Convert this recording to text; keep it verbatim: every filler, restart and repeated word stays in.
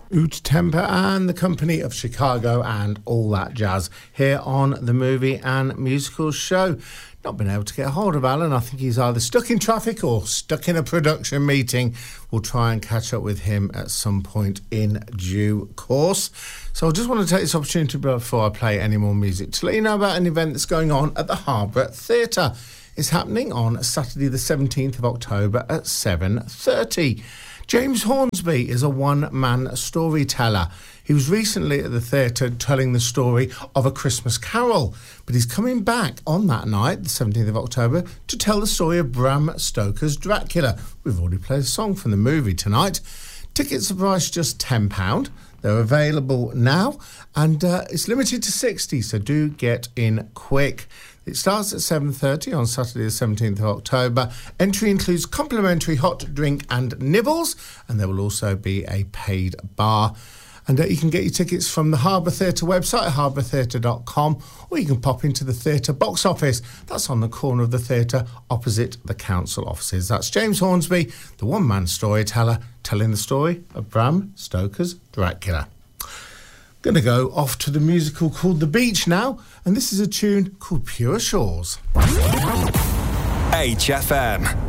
Oot Temper and the Company of Chicago and all that jazz here on the Movie and Musical Show. Not been able to get a hold of Alan. I think he's either stuck in traffic or stuck in a production meeting. We'll try and catch up with him at some point in due course. So I just want to take this opportunity before I play any more music to let you know about an event that's going on at the Harbour Theatre. It's happening on Saturday the seventeenth of October at seven thirty. James Hornsby is a one-man storyteller. He was recently at the theatre telling the story of A Christmas Carol, but he's coming back on that night, the seventeenth of October, to tell the story of Bram Stoker's Dracula. We've already played a song from the movie tonight. Tickets are priced just ten pounds. They're available now, and uh, it's limited to sixty, so do get in quick. It starts at seven thirty on Saturday the seventeenth of October. Entry includes complimentary hot drink and nibbles, and there will also be a paid bar. And uh, you can get your tickets from the Harbour Theatre website, harbour theatre dot com, or you can pop into the theatre box office. That's on the corner of the theatre opposite the council offices. That's James Hornsby, the one-man storyteller, telling the story of Bram Stoker's Dracula. Going to go off to the musical called The Beach now, and this is a tune called Pure Shores. H F M.